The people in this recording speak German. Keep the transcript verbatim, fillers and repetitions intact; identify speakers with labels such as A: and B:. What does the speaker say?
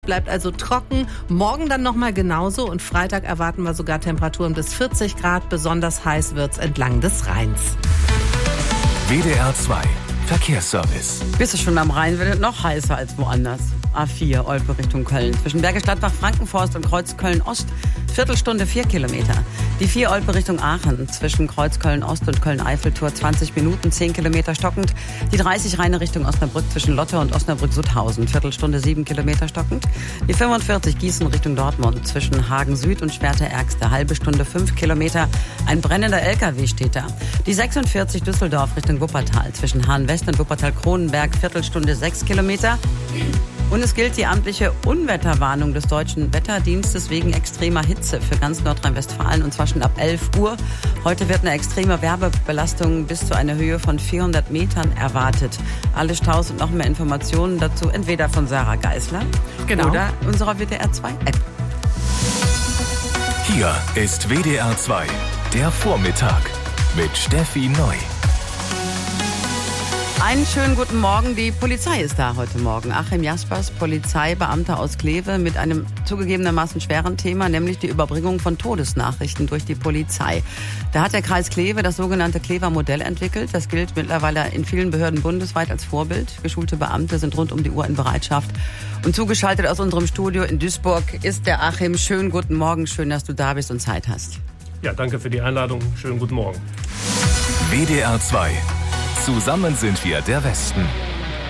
A: Bleibt also trocken, morgen dann nochmal genauso und Freitag erwarten wir sogar Temperaturen bis vierzig Grad, besonders heiß wird's entlang des Rheins.
B: W D R zwei Verkehrsservice.
C: Bist du schon am Rhein, wird es noch heißer als woanders. A vier, Olpe Richtung Köln. Zwischen Bergisch Gladbach, Frankenforst und Kreuz Köln-Ost. Viertelstunde vier Kilometer. Die vier Olpe Richtung Aachen. Zwischen Kreuz Köln-Ost und Köln-Eiffeltor zwanzig Minuten, zehn Kilometer stockend. Die dreißig Rheine Richtung Osnabrück zwischen Lotte und Osnabrück-Sutthausen. Viertelstunde sieben Kilometer stockend. Die fünfundvierzig Gießen Richtung Dortmund. Zwischen Hagen Süd und Schwerte-Ärgste. Halbe Stunde fünf Kilometer. Ein brennender L K W steht da. Die sechsundvierzig Düsseldorf Richtung Wuppertal. Zwischen Hahn-West und Wuppertal-Kronenberg. Viertelstunde sechs Kilometer. Und es gilt die amtliche Unwetterwarnung des Deutschen Wetterdienstes wegen extremer Hitze für ganz Nordrhein-Westfalen, und zwar schon ab elf Uhr. Heute wird eine extreme Wärmebelastung bis zu einer Höhe von vierhundert Metern erwartet. Alle Staus und noch mehr Informationen dazu entweder von Sarah Geisler
A: Genau.
C: oder unserer W D R zwei App.
B: Hier ist W D R zwei, der Vormittag mit Steffi Neu.
C: Einen schönen guten Morgen. Die Polizei ist da heute Morgen. Achim Jaspers, Polizeibeamter aus Kleve, mit einem zugegebenermaßen schweren Thema, nämlich die Überbringung von Todesnachrichten durch die Polizei. Da hat der Kreis Kleve das sogenannte Klever Modell entwickelt. Das gilt mittlerweile in vielen Behörden bundesweit als Vorbild. Geschulte Beamte sind rund um die Uhr in Bereitschaft. Und zugeschaltet aus unserem Studio in Duisburg ist der Achim. Schönen guten Morgen. Schön, dass du da bist und Zeit hast.
D: Ja, danke für die Einladung. Schönen guten Morgen.
B: W D R zwei. Zusammen sind wir der Westen.